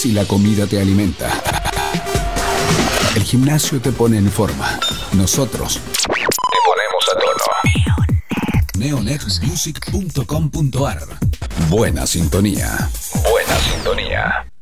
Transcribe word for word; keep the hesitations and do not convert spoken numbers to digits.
Si la comida te alimenta, el gimnasio te pone en forma. Nosotros te ponemos a tono. neonet music punto com punto ar. Buena sintonía. Buena sintonía.